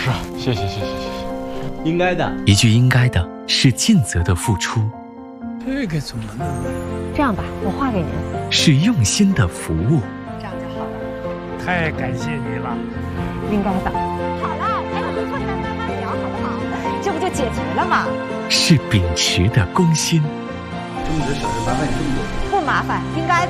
师，谢谢。 应该的。 一句应该的是尽责的付出， 这个怎么弄？ 这样吧，我画给您。 是用心的服务。 这样就好了。 太感谢你了。 应该的。好了，哎，我们坐下来慢慢聊，好不好？这不就解决了吗？ 是秉持的公心。 中午的小事麻烦你这么多。 不麻烦，应该的。